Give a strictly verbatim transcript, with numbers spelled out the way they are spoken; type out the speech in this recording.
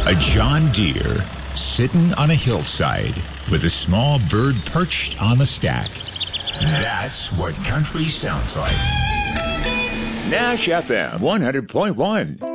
A John Deere sitting on a hillside with a small bird perched on the stack. That's what country sounds like. Nash F M one hundred point one.